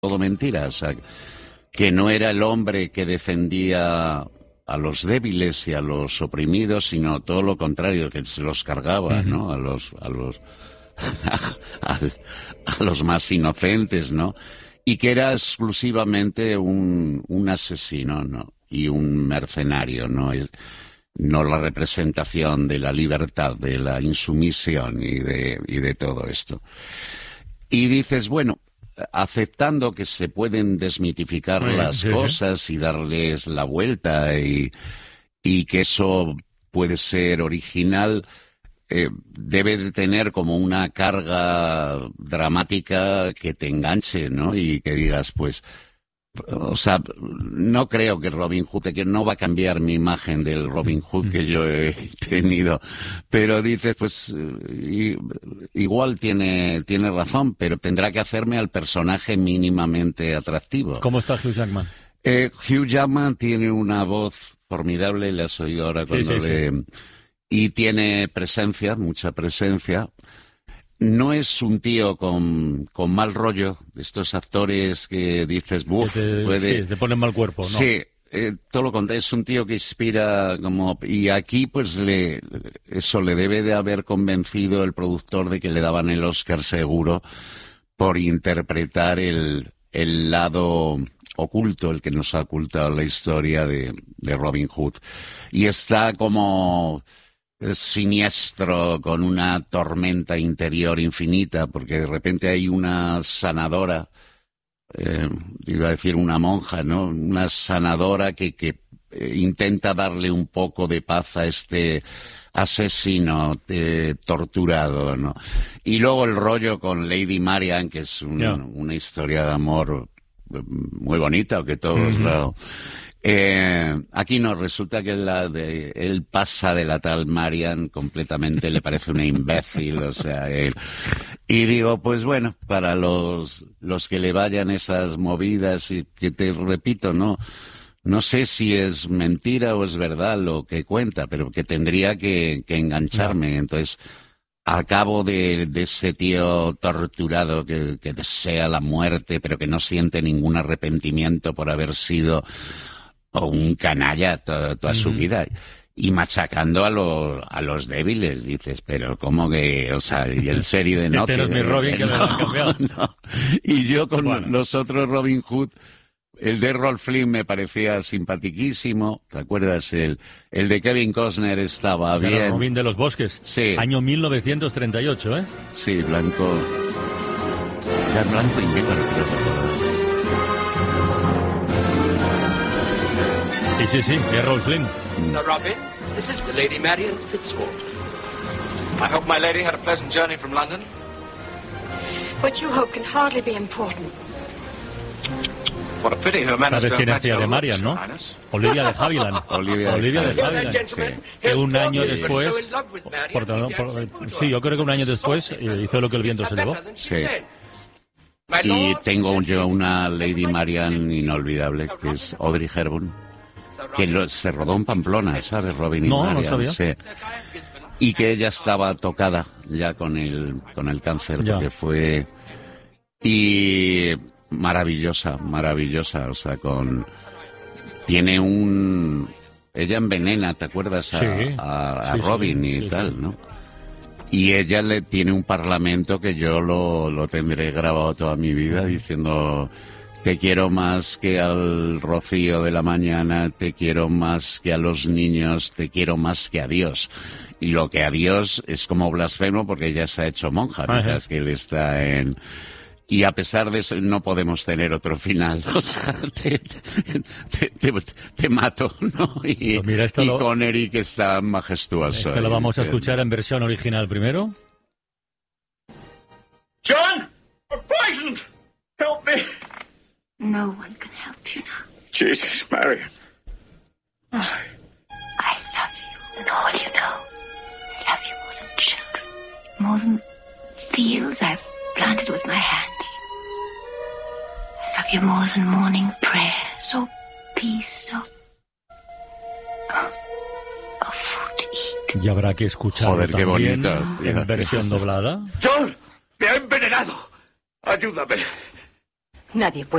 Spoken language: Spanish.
todo mentira, o sea, que no era el hombre que defendía a los débiles y a los oprimidos, sino todo lo contrario, que se los cargaba, ¿no? A los más inocentes, ¿no? Y que era exclusivamente un asesino, ¿no? Y un mercenario, ¿no? No la representación de la libertad, de la insumisión y de todo esto. Y dices, bueno, aceptando que se pueden desmitificar las cosas y darles la vuelta y que eso puede ser original, debe de tener como una carga dramática que te enganche, ¿no? Y que digas, pues, o sea, no creo que Robin Hood, que no va a cambiar mi imagen del Robin Hood que yo he tenido, pero dices, pues, igual tiene razón, pero tendrá que hacerme al personaje mínimamente atractivo. ¿Cómo está Hugh Jackman? Hugh Jackman tiene una voz formidable, le has oído ahora cuando sí. Y tiene presencia, mucha presencia. No es un tío con mal rollo, de estos actores que dices, buf, sí, te ponen mal cuerpo, ¿no? Sí, todo lo contrario, es un tío que inspira como... Y aquí, pues, eso le debe de haber convencido el productor de que le daban el Oscar seguro por interpretar el lado oculto, el que nos ha ocultado la historia de Robin Hood. Y está como... siniestro, con una tormenta interior infinita, porque de repente hay una sanadora, iba a decir una monja, ¿no? Una sanadora que intenta darle un poco de paz a este asesino torturado, ¿no? Y luego el rollo con Lady Marian, que es una historia de amor muy bonita, que todos aquí no, resulta que él pasa de la tal Marian completamente, le parece una imbécil, o sea, y digo, pues bueno, para los que le vayan esas movidas, y que te repito, no sé si es mentira o es verdad lo que cuenta, pero que tendría que engancharme. Entonces, a cabo de ese tío torturado que desea la muerte, pero que no siente ningún arrepentimiento por haber sido un canalla toda su vida, y machacando a los débiles, dices, pero ¿cómo que? O sea, y el serie de Este no es mi Robin, que lo han cambiado. No. Y yo con los otros Robin Hood, el de Errol Flynn me parecía simpatiquísimo, ¿te acuerdas? El de Kevin Costner estaba bien. Era Robin de los Bosques, sí. Año 1938, ¿eh? Sí, blanco. Ya blanco y negro, creo. Sí, Errol Flynn. Robin, this is Lady Marian Fitzwalter. I hope my lady had a pleasant journey from London. What you hope can hardly be important. What a pity her manners. ¿Sabes quién hacía de Marian, no? Olivia de Havilland. Olivia de Havilland, sí. Que un año después... sí, yo creo que un año después hizo Lo que el viento se llevó. Sí. Y tengo yo una Lady Marian inolvidable, que es Audrey Hepburn, que se rodó en Pamplona, ¿sabes? Robin y Marian. No sabía. Sí. Y que ella estaba tocada ya con el cáncer, porque fue... Y maravillosa, o sea, tiene ella envenena, ¿te acuerdas? A Robin y tal, ¿no? Y ella le tiene un parlamento que yo lo tendré grabado toda mi vida, diciendo: te quiero más que al rocío de la mañana, te quiero más que a los niños, te quiero más que a Dios. Y lo que a Dios es como blasfemo, porque ella se ha hecho monja, mientras que él está en... Y a pesar de eso, no podemos tener otro final. O sea, te mato, ¿no? Y, pues mira, y Connery, que está majestuoso. Esto lo vamos a escuchar en versión original primero. John! I'm poisoned! Help me! No one can help you now. Jesus, Marian. I love you and all you know. I love you more than children, more than fields I've planted with my hands. I love you more than morning prayers or peace or food to eat. Y habrá que escucharlo. Joder, qué también bonito. En versión doblada. John, me ha envenenado. Ayúdame. Nadie puede